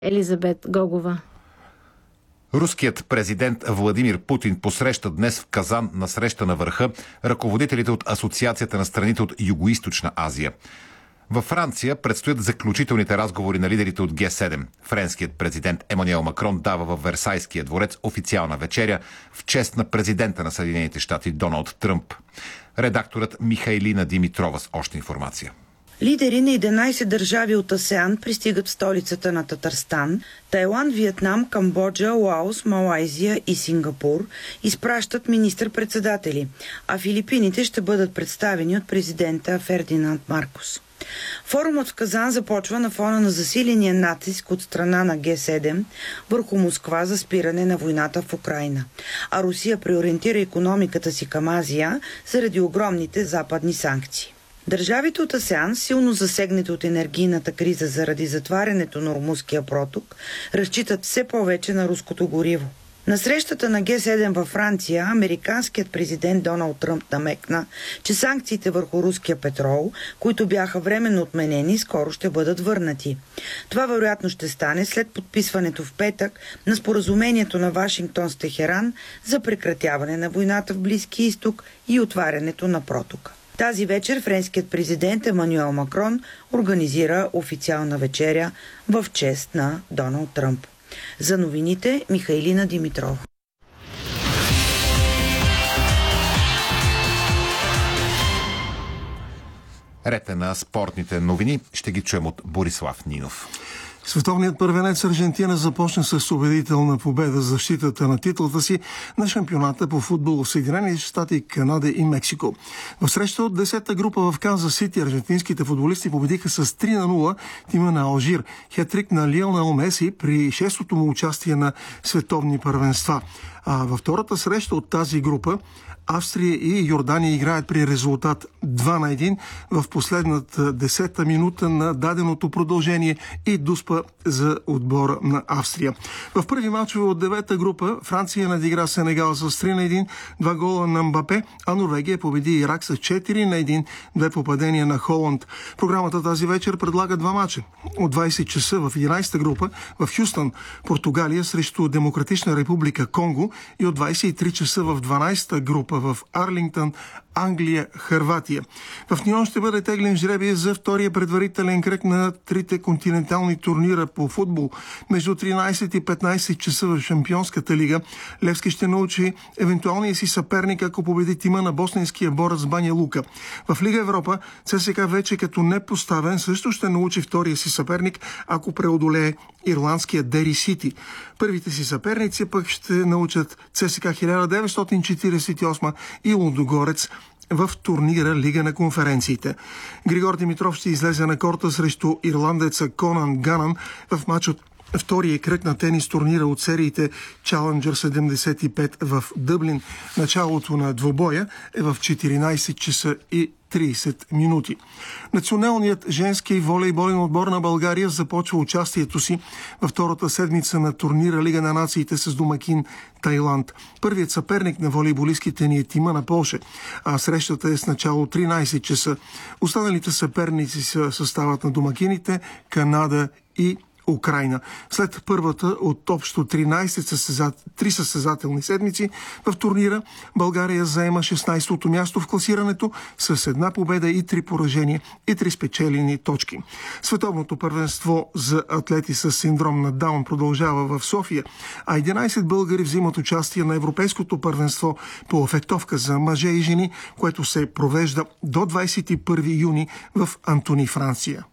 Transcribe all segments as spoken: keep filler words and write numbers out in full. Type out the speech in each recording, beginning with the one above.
Елизабет Гогова. Руският президент Владимир Путин посреща днес в Казан на среща на върха ръководителите от Асоциацията на страните от Югоизточна Азия. Във Франция предстоят заключителните разговори на лидерите от Ге седем. Френският президент Емануел Макрон дава във Версайския дворец официална вечеря в чест на президента на Съединените щати Доналд Тръмп. Редакторът Михайлина Димитрова с още информация. Лидери на единайсет държави от АСЕАН пристигат в столицата на Татарстан. Тайланд, Виетнам, Камбоджа, Лаос, Малайзия и Сингапур изпращат министър-председатели, а Филипините ще бъдат представени от президента Фердинанд Маркос. Форумът в Казан започва на фона на засиления натиск от страна на Ге седем върху Москва за спиране на войната в Украйна, а Русия преориентира икономиката си към Азия заради огромните западни санкции. Държавите от АСЕАН, силно засегнати от енергийната криза заради затварянето на Ормузския проток, разчитат все повече на руското гориво. На срещата на Ге седем във Франция, американският президент Доналд Тръмп намекна, че санкциите върху руския петрол, които бяха временно отменени, скоро ще бъдат върнати. Това вероятно ще стане след подписването в петък на споразумението на Вашингтон с Техеран за прекратяване на войната в Близкия изток и отварянето на протока. Тази вечер френският президент Емануел Макрон организира официална вечеря в чест на Доналд Тръмп. За новините Михайлина Димитрова. Ред е на спортните новини. Ще ги чуем от Борислав Нинов. Световният първенец Аржентина започна с убедителна победа за защитата на титлата си на шампионата по футбол в Съединените щати, Канада и Мексико. В среща от десета група в Канзас Сити аржентинските футболисти победиха с три на нула тима на Алжир. Хетрик на Лионел Меси при шестото му участие на световни първенства. А във втората среща от тази група Австрия и Йордания играят при резултат два на един в последната десета минута на даденото продължение и дуспа за отбора на Австрия. В първи мачове от девета група Франция надигра Сенегал с три на един, два гола на Мбапе, а Норвегия победи Ирак с четири на един, две попадения на Холанд. Програмата тази вечер предлага два мача. От двайсет часа в единайсета група в Хюстън, Португалия срещу Демократична република Конго и от двайсет и три часа в дванайсета група в Арлингтън, Англия, Хърватия. В Ньон ще бъде теглен жребий за втория предварителен кръг на трите континентални турнира по футбол. Между тринайсет и петнайсет часа в Шампионската лига Левски ще научи евентуалния си съперник, ако победи тима на босненския борец Баня Лука. В Лига Европа ЦСКА вече като непоставен също ще научи втория си съперник, ако преодолее ирландския Дери Сити. Първите си съперници пък ще научат ЦСКА хиляда деветстотин четирийсет и осма и Лудогорец в турнира Лига на конференциите. Григор Димитров ще излезе на корта срещу ирландеца Конан Ганан в матч от втория кръг на тенис турнира от сериите Challenger седемдесет и пет в Дъблин. Началото на двобоя е в четиринайсет часа и трийсет минути. Националният женски волейболен отбор на България започва участието си във втората седмица на турнира Лига на нациите с домакин Тайланд. Първият съперник на волейболистките ни е тима на Полша, а срещата е с начало тринайсет часа. Останалите съперници са съставът на домакините Канада и Украйна. След първата от общо тринайсет състезат... три състезателни седмици в турнира, България заема шестнайсето място в класирането с една победа и три поражения и три спечелени точки. Световното първенство за атлети с синдром на Даун продължава в София, а единайсет българи взимат участие на Европейското първенство по фехтовка за мъже и жени, което се провежда до двайсет и първи юни в Антони, Франция.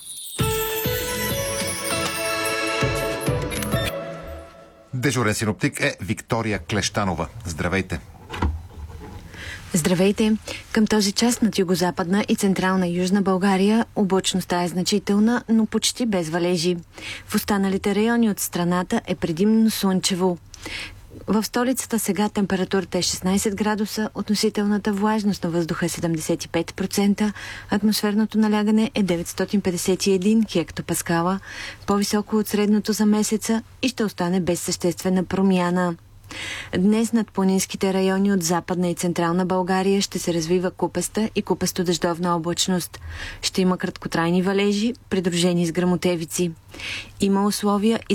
Дежурен синоптик е Виктория Клещанова. Здравейте! Здравейте! Към този час над югозападна и централна южна България облачността е значителна, но почти без валежи. В останалите райони от страната е предимно слънчево. В столицата сега температурата е шестнайсет градуса, относителната влажност на въздуха е седемдесет и пет процента, атмосферното налягане е деветстотин петдесет и един хектопаскала, по-високо от средното за месеца и ще остане без съществена промяна. Днес над планинските райони от Западна и Централна България ще се развива купеста и купесто-дъждовна облачност. Ще има краткотрайни валежи, придружени с гръмотевици. Има условия и